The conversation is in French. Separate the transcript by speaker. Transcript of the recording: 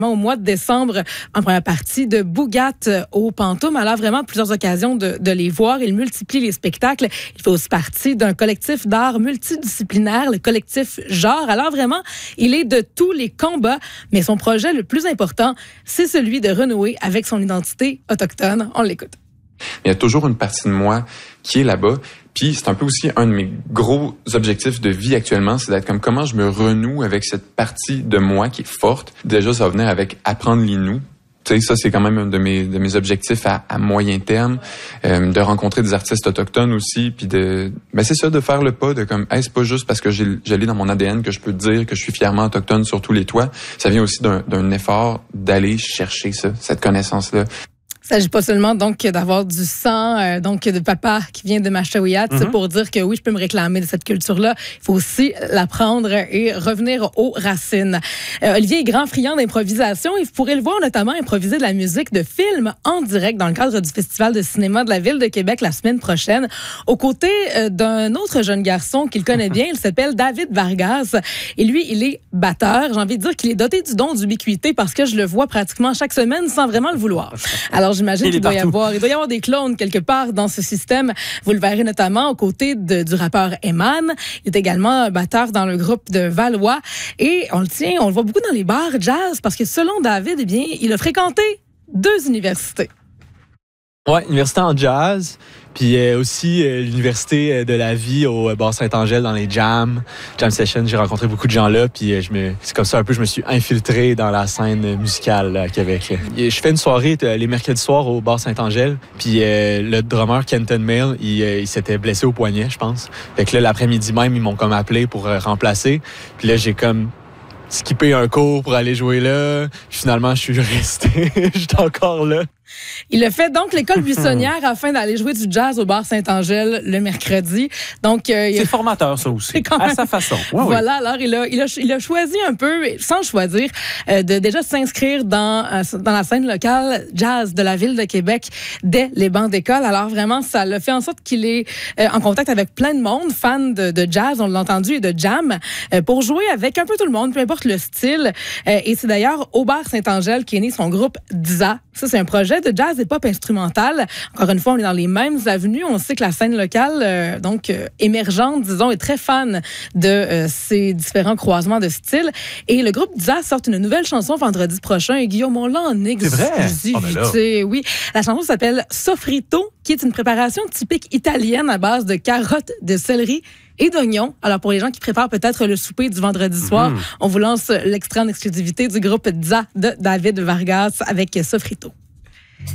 Speaker 1: au mois de décembre en première partie de Bougat au Pantoum. Elle a vraiment plusieurs occasions de les voir. Il multiplie les spectacles. Il fait aussi partie d'un collectif d'art multidisciplinaire, le collectif Genre. Alors vraiment, il est de tous les combats, mais son projet le plus important, c'est celui de renouer avec son identité autochtone. On l'écoute.
Speaker 2: Il y a toujours une partie de moi qui est là-bas. Puis c'est un peu aussi un de mes gros objectifs de vie actuellement, c'est d'être comme comment je me renoue avec cette partie de moi qui est forte. Déjà, ça va venir avec apprendre l'innu. Tu sais, ça, c'est quand même un de mes objectifs à moyen terme, de rencontrer des artistes autochtones aussi, puis c'est ça, de faire le pas, de comme, hey, c'est pas juste parce que je l'ai dans mon ADN que je peux te dire que je suis fièrement autochtone sur tous les toits. Ça vient aussi d'un effort d'aller chercher ça, cette connaissance-là.
Speaker 1: Il ne s'agit pas seulement donc d'avoir du sang donc de papa qui vient de Mashawiyat pour dire que oui, je peux me réclamer de cette culture-là. Il faut aussi l'apprendre et revenir aux racines. Olivier est grand friand d'improvisation. Il pourrait le voir notamment improviser de la musique de film en direct dans le cadre du Festival de cinéma de la Ville de Québec la semaine prochaine, aux côtés d'un autre jeune garçon qu'il connaît bien. Il s'appelle David Vargas. Et lui, il est batteur. J'ai envie de dire qu'il est doté du don d'ubiquité parce que je le vois pratiquement chaque semaine sans vraiment le vouloir. Alors, j'imagine qu'il doit y avoir des clones quelque part dans ce système. Vous le verrez notamment aux côtés du rappeur Eman. Il est également batteur dans le groupe de Valois. Et on le voit beaucoup dans les bars jazz parce que selon David, eh bien, il a fréquenté 2 universités.
Speaker 3: Ouais, université en jazz, puis aussi l'université de la vie au Bar Saint-Angèle dans les jam sessions. J'ai rencontré beaucoup de gens là, puis c'est comme ça un peu je me suis infiltré dans la scène musicale là, à Québec. Je fais une soirée les mercredis soirs au Bar Saint-Angèle, puis le drummer Kenton Mail, il s'était blessé au poignet, je pense. Fait que là l'après-midi même, ils m'ont comme appelé pour remplacer. Puis là j'ai comme skippé un cours pour aller jouer là. Puis finalement, je suis resté. J'étais encore là.
Speaker 1: Il a fait donc l'école buissonnière afin d'aller jouer du jazz au Bar Saint-Angèle le mercredi. Donc,
Speaker 4: c'est formateur, ça aussi, à sa façon. Ouais,
Speaker 1: voilà, alors il a choisi un peu, sans choisir, de déjà s'inscrire dans la scène locale jazz de la Ville de Québec dès les bancs d'école. Alors vraiment, ça l'a fait en sorte qu'il est en contact avec plein de monde, fans de jazz, on l'a entendu, et de jam, pour jouer avec un peu tout le monde, peu importe le style. Et c'est d'ailleurs au Bar Saint-Angèle qu'est né son groupe DZA. Ça, c'est un projet de jazz et pop instrumental. Encore une fois, on est dans les mêmes avenues. On sait que la scène locale, émergente, disons, est très fan de ces différents croisements de styles. Et le groupe DZA sort une nouvelle chanson vendredi prochain. Et Guillaume, on l'a en exclusivité. Oui, la chanson s'appelle Sofrito, qui est une préparation typique italienne à base de carottes, de céleri et d'oignons. Alors, pour les gens qui préparent peut-être le souper du vendredi soir, on vous lance l'extrait en exclusivité du groupe DZA de David Vargas avec Sofrito.